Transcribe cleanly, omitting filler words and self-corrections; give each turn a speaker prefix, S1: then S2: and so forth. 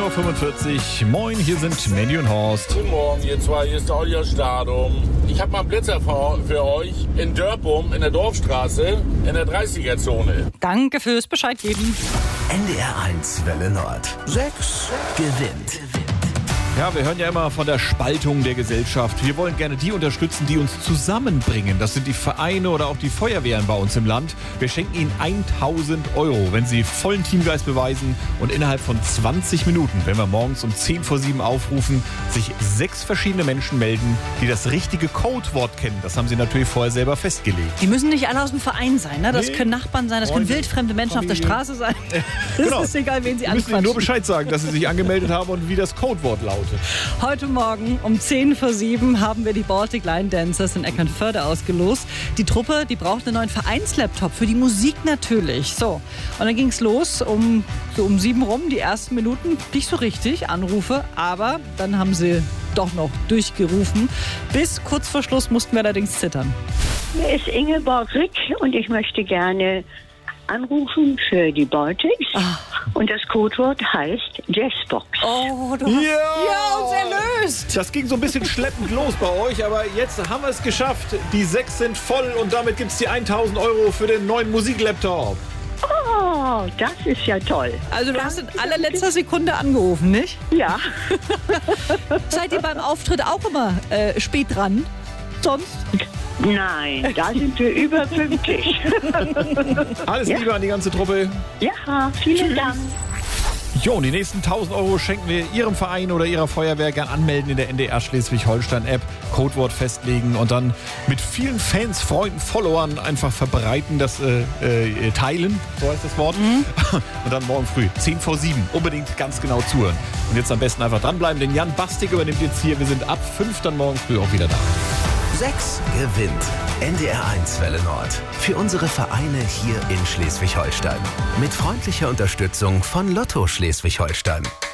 S1: 10.45 Uhr. Moin, hier sind Mandy und Horst.
S2: Guten Morgen, ihr zwei. Hier ist der Olli aus Stadum. Ich habe mal einen Blitzer für euch in Dörpum in der Dorfstraße in der 30er-Zone.
S3: Danke fürs Bescheid geben.
S4: NDR 1 Welle Nord. 6 gewinnt.
S1: Ja, wir hören ja immer von der Spaltung der Gesellschaft. Wir wollen gerne die unterstützen, die uns zusammenbringen. Das sind die Vereine oder auch die Feuerwehren bei uns im Land. Wir schenken ihnen 1.000 Euro, wenn sie vollen Teamgeist beweisen und innerhalb von 20 Minuten, wenn wir morgens um 10 vor 7 aufrufen, sich 6 verschiedene Menschen melden, die das richtige Codewort kennen. Das haben sie natürlich vorher selber festgelegt.
S3: Die müssen nicht alle aus dem Verein sein, ne? Das können Nachbarn sein, das können wildfremde Menschen auf der Straße sein. Das ist egal, wen sie
S1: müssen ihnen nur
S3: anquatschen.
S1: Bescheid sagen, dass sie sich angemeldet haben und wie das Codewort lautet.
S3: Heute Morgen um 10 vor 7 haben wir die Baltic Line Dancers in Eckernförde ausgelost. Die Truppe, die braucht einen neuen Vereinslaptop für die Musik natürlich. So, und dann ging es los um 7 rum, die ersten Minuten, nicht so richtig, Anrufe, aber dann haben sie doch noch durchgerufen. Bis kurz vor Schluss mussten wir allerdings zittern.
S5: Hier ist Ingeborg Rick und ich möchte gerne anrufen für die Baltics. Und das Codewort heißt Jazzbox.
S3: Oh, du hast uns erlöst.
S1: Das ging so ein bisschen schleppend los bei euch, aber jetzt haben wir es geschafft. Die 6 sind voll und damit gibt es die 1.000 Euro für den neuen Musiklaptop.
S5: Oh, das ist ja toll.
S3: Also du hast in allerletzter Sekunde angerufen, nicht?
S5: Ja,
S3: Seid ihr beim Auftritt auch immer spät dran? Sonst?
S5: nein, da sind wir über 50.
S1: Alles Liebe an die ganze Truppe.
S5: Ja, vielen Dank.
S1: Jo, und die nächsten 1.000 Euro schenken wir Ihrem Verein oder Ihrer Feuerwehr. Gern anmelden in der NDR Schleswig-Holstein-App, Codewort festlegen und dann mit vielen Fans, Freunden, Followern einfach verbreiten, das teilen, so heißt das Wort. Und dann morgen früh, 10 vor 7, unbedingt ganz genau zuhören. Und jetzt am besten einfach dranbleiben, denn Jan Bastik übernimmt jetzt hier. Wir sind ab 5 dann morgen früh auch wieder da.
S4: 6 gewinnt. NDR 1 Welle Nord. Für unsere Vereine hier in Schleswig-Holstein. Mit freundlicher Unterstützung von Lotto Schleswig-Holstein.